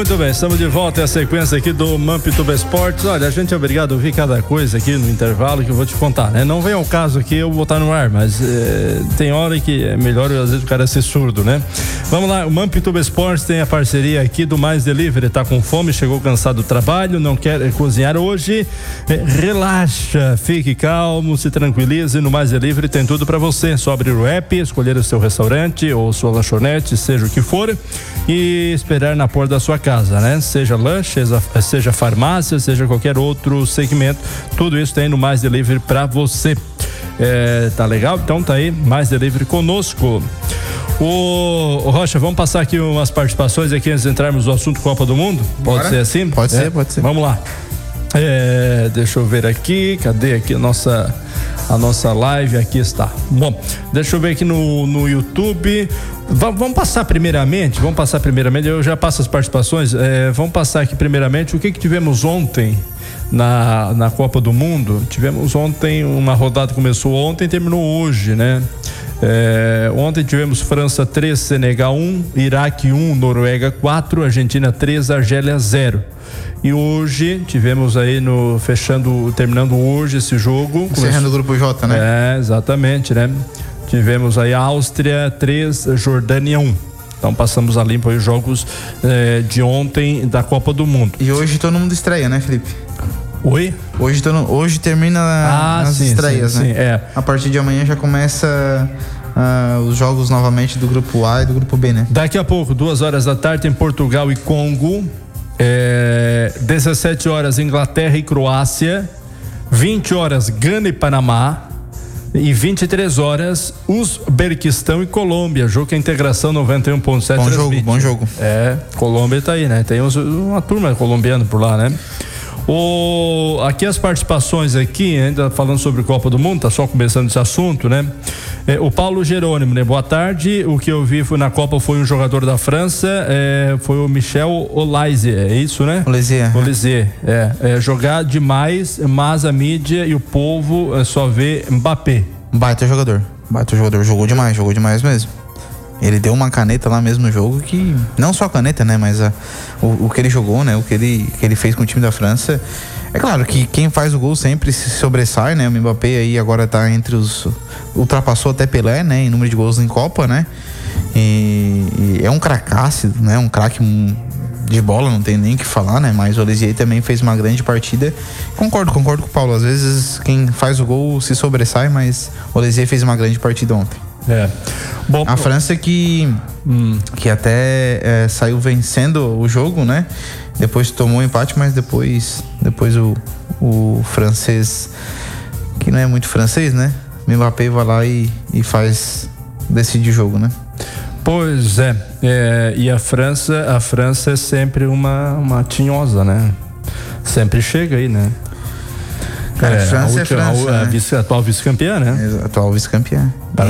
Muito bem, estamos de volta à sequência aqui do Mampituba Esportes. Olha, a gente é obrigado a ouvir cada coisa aqui no intervalo que eu vou te contar, né? Não vem ao caso aqui eu botar no ar, mas tem hora que é melhor às vezes o cara ser surdo, né? Vamos lá, o Mampituba Esportes tem a parceria aqui do Mais Delivery. Tá com fome, chegou cansado do trabalho, não quer cozinhar hoje? Relaxa, fique calmo, se tranquilize. No Mais Delivery tem tudo para você. Só abrir o app, escolher o seu restaurante ou sua lanchonete, seja o que for, e esperar na porta da sua casa, né? Seja lanche, seja farmácia, seja qualquer outro segmento, tudo isso tem no Mais Delivery para você. Tá legal? Então tá aí, Mais Delivery conosco. O Rocha, vamos passar aqui umas participações aqui antes de entrarmos no assunto Copa do Mundo? Pode ser assim? Pode ser. Vamos lá. Deixa eu ver aqui, cadê aqui a nossa live? Aqui está. Bom, deixa eu ver aqui no YouTube. Vamos passar primeiramente, eu já passo as participações, vamos passar aqui primeiramente o que tivemos ontem na Copa do Mundo. Tivemos ontem uma rodada que começou ontem e terminou hoje, né? Ontem tivemos França 3, Senegal 1, Iraque 1, Noruega 4, Argentina 3, Argélia 0. E hoje tivemos aí terminando hoje esse jogo. Encerrando o grupo J, né? Exatamente, né? Tivemos aí a Áustria 3, Jordânia 1. Então passamos a limpo aí os jogos de ontem da Copa do Mundo. E hoje todo mundo estreia, né, Felipe? Oi? Hoje termina as estreias, né? Sim. A partir de amanhã já começa os jogos novamente do grupo A e do grupo B, né? Daqui a pouco, 2h da tarde, tem Portugal e Congo. 17 horas Inglaterra e Croácia. 20 horas Gana e Panamá. E 23 horas Uzbequistão e Colômbia. Jogo que a Integração 91.7 Bom jogo. Colômbia tá aí, né? Tem uma turma colombiana por lá, né? Aqui as participações aqui, ainda falando sobre Copa do Mundo, tá só começando esse assunto, né? O Paulo Jerônimo, né? Boa tarde. O que eu vi na Copa foi um jogador da França, foi o Michel Olise, é isso, né? Olise. Jogar demais, mas a mídia e o povo só vê Mbappé. Baita jogador, jogou demais mesmo. Ele deu uma caneta lá mesmo no jogo que, não só a caneta, né, mas o que ele jogou, né, o que ele fez com o time da França. É claro que quem faz o gol sempre se sobressai, né, o Mbappé aí agora tá entre ultrapassou até Pelé, né, em número de gols em Copa, né, e é um cracaço, né, um craque de bola, não tem nem o que falar, né, mas o Olisier também fez uma grande partida. Concordo com o Paulo, às vezes quem faz o gol se sobressai, mas o Olisier fez uma grande partida ontem. Bom, a França que até saiu vencendo o jogo, né? Depois tomou um empate, mas depois o francês, que não é muito francês, né? Mbappé vai lá e decide o jogo, né? Pois e a França é sempre uma tinhosa, né? Sempre chega aí, né? França, a atual vice-campeã, né? Atual vice-campeã.